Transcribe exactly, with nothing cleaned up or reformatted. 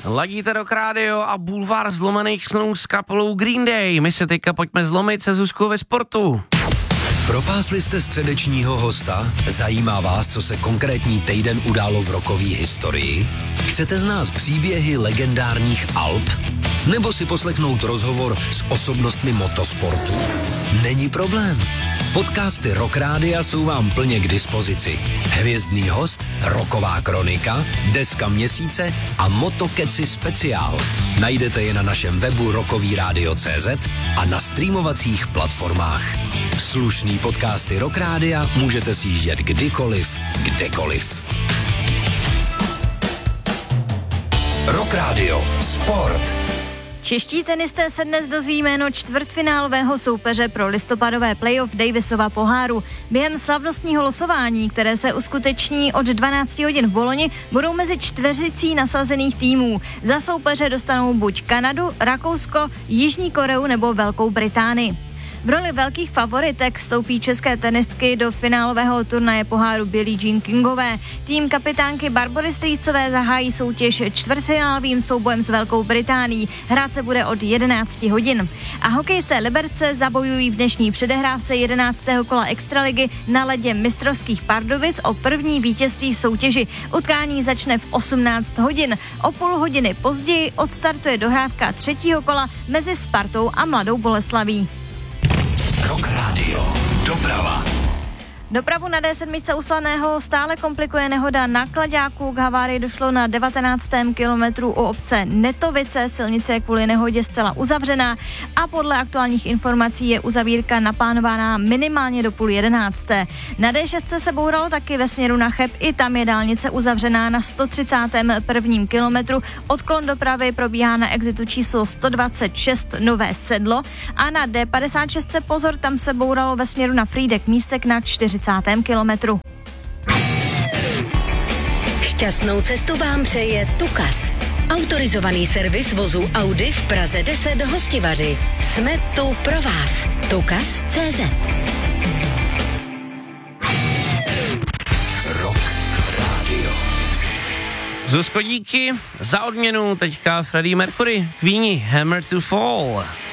Ladíte Rock Radio a bulvár zlomených snů s kapelou Green Day. My se teďka pojďme zlomit se Zuzkou ve sportu. Propásli jste středečního hosta? Zajímá vás, co se konkrétní týden událo v rockové historii? Chcete znát příběhy legendárních Alp? Nebo si poslechnout rozhovor s osobnostmi motosportu? Není problém. Podcasty Rock Rádia jsou vám plně k dispozici. Hvězdný host, rocková kronika, deska měsíce a motokeci speciál. Najdete je na našem webu rockovyradio tečka cé zet a na streamovacích platformách. Slušný podcasty Rock Rádia můžete sjíždět kdykoliv, kdekoliv. Rock Radio. Sport. Čeští tenisté se dnes dozví jméno čtvrtfinálového soupeře pro listopadové playoff Davisova poháru. Během slavnostního losování, které se uskuteční od dvanáct hodin v Boloni, budou mezi čtveřicí nasazených týmů. Za soupeře dostanou buď Kanadu, Rakousko, Jižní Koreu nebo Velkou Británii. V roli velkých favoritek vstoupí české tenistky do finálového turnaje poháru Billie Jean Kingové. Tým kapitánky Barbory Strýcové zahájí soutěž čtvrtfinálovým soubojem s Velkou Británií. Hrát se bude od jedenáct hodin. A hokejisté Liberce zabojují v dnešní předehrávce jedenáctého kola extraligy na ledě mistrovských Pardubic o první vítězství v soutěži. Utkání začne v osmnáct hodin. O půl hodiny později odstartuje dohrávka třetího kola mezi Spartou a Mladou Boleslaví. Rock Radio. Doprava. Dopravu na dé sedm u Slaného stále komplikuje nehoda na Klaďáku. K havárii došlo na devatenáctém kilometru u obce Netovice. Silnice je kvůli nehodě zcela uzavřená a podle aktuálních informací je uzavírka naplánovaná minimálně do půl jedenácté. Na dé šest se bouralo taky ve směru na Cheb, i tam je dálnice uzavřená na sto třicátém prvním kilometru. Odklon dopravy probíhá na exitu číslo sto dvacet šest Nové Sedlo a na dé padesát šest se pozor, tam se bouralo ve směru na Frýdek Místek na čtyřicátém kilometru. Šťastnou cestu vám přeje Tukas. Autorizovaný servis vozu Audi v Praze deset Hostivaři. Jsme tu pro vás. Tukas tečka cé zet. Rock Radio. Zuzko, díky za odměnu. Teďka Freddie Mercury, Queenie, Hammer to Fall.